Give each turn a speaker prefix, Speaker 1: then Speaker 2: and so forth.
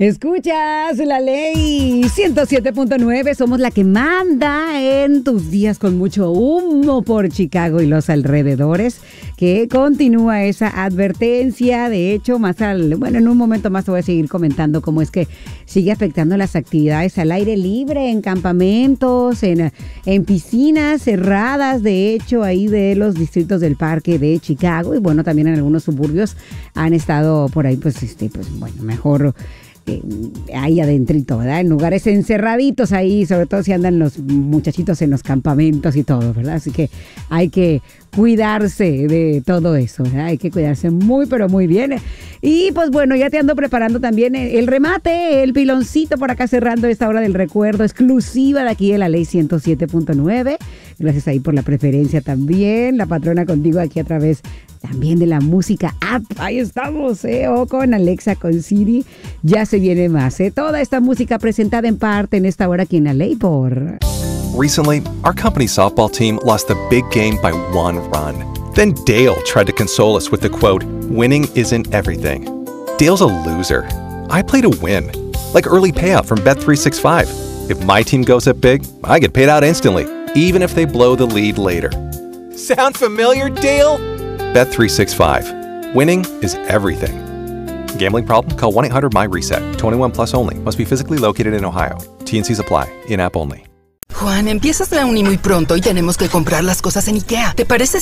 Speaker 1: Escuchas la ley 107.9, somos la que manda en tus días con mucho humo por Chicago y los alrededores, que continúa esa advertencia. De hecho, en un momento más te voy a seguir comentando cómo es que sigue afectando las actividades al aire libre, en campamentos, en piscinas cerradas, de hecho, ahí de los distritos del parque de Chicago, y bueno, también en algunos suburbios han estado por ahí, mejor ahí adentrito, ¿verdad? En lugares encerraditos ahí, sobre todo si andan los muchachitos en los campamentos y todo, ¿verdad? Así que hay que cuidarse de todo eso, ¿verdad? Hay que cuidarse muy, pero muy bien. Y pues bueno, ya te ando preparando también el remate, el piloncito por acá cerrando esta hora del recuerdo exclusiva de aquí de la ley 107.9. Gracias ahí por la preferencia también. La patrona contigo aquí a través también de la música app. Ahí estamos, o con Alexa, con Siri. Ya se viene más, Toda esta música presentada en parte en esta hora aquí en la ley por...
Speaker 2: Recently, our company softball team lost the big game by 1 run. Then Dale tried to console us with the quote, "Winning isn't everything." Dale's a loser. I play to win. Like early payout from Bet365. If my team goes up big, I get paid out instantly, even if they blow the lead later. Sound familiar, Dale? Bet365. Winning is everything. Gambling problem? Call 1-800-MY-RESET. 21 plus only. Must be physically located in Ohio. T&Cs apply. In-app only.
Speaker 3: Juan, empiezas la uni muy pronto y tenemos que comprar las cosas en IKEA. ¿Te parece